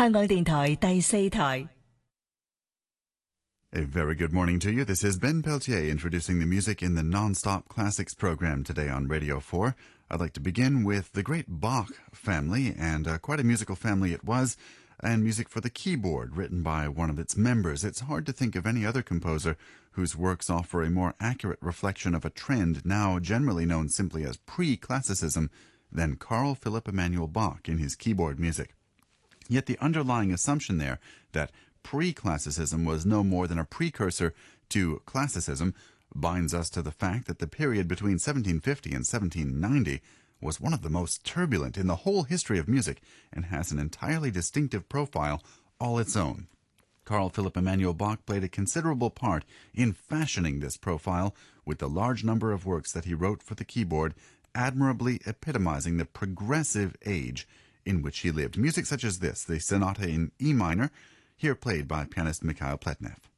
香港電台第四台。 A very good morning to you. This is Ben Peltier introducing the music in the Non-Stop Classics program today on Radio 4. I'd like to begin with the great Bach family, and quite a musical family it was, and music for the keyboard written by one of its members. It's hard to think of any other composer whose works offer a more accurate reflection of a trend now generally known simply as pre-classicism than Carl Philipp Emanuel Bach in his keyboard music. Yet the underlying assumption there that pre-classicism was no more than a precursor to classicism binds us to the fact that the period between 1750 and 1790 was one of the most turbulent in the whole history of music and has an entirely distinctive profile all its own. Carl Philipp Emanuel Bach played a considerable part in fashioning this profile with the large number of works that he wrote for the keyboard, admirably epitomizing the progressive age in which he lived. Music such as this, the Sonata in E minor, here played by pianist Mikhail Pletnev.